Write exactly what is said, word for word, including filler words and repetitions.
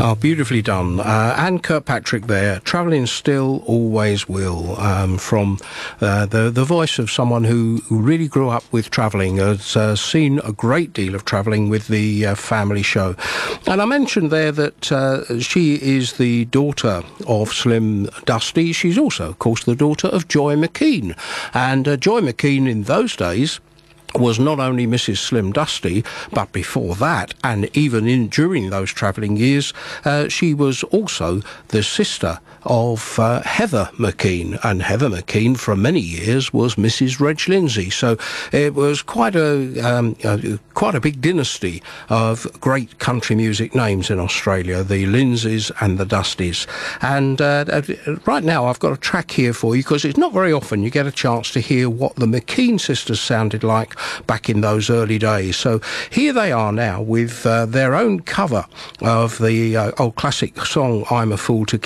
Oh, beautifully done. Uh, Anne Kirkpatrick there, Travelling Still, Always Will, um, from uh, the, the voice of someone who, who really grew up with travelling, has uh, seen a great deal of travelling with the uh, family show. And I mentioned there that uh, she is the daughter of Slim Dusty. She's also, of course, the daughter of Joy McKean. And uh, Joy McKean in those days was not only Missus Slim Dusty, but before that, and even in during those travelling years, uh, she was also the sister of uh, Heather McKean, and Heather McKean for many years was Missus Reg Lindsay. So it was quite a um, uh, quite a big dynasty of great country music names in Australia, the Lindsays and the Dustys. And uh, right now I've got a track here for you, because it's not very often you get a chance to hear what the McKean sisters sounded like back in those early days. So here they are now with uh, their own cover of the uh, old classic song I'm a Fool to